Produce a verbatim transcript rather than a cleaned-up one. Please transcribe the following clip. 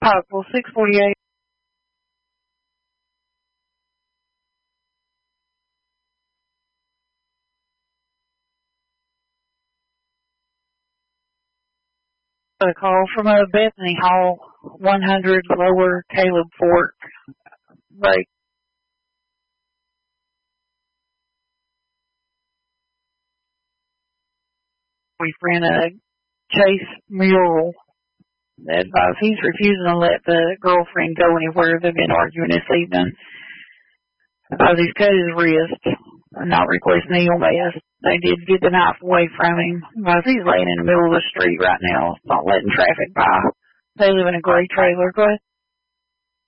Possible six forty-eight. A call from a Bethany Hall, one hundred Lower Caleb Fork. Right. We ran a Chase mural that advised he's refusing to let the girlfriend go anywhere. They've been arguing this evening. Because he's cut his wrist, not requesting E M S. They did get the knife away from him. Because he's laying in the middle of the street right now, not letting traffic by. They live in a gray trailer. Go ahead.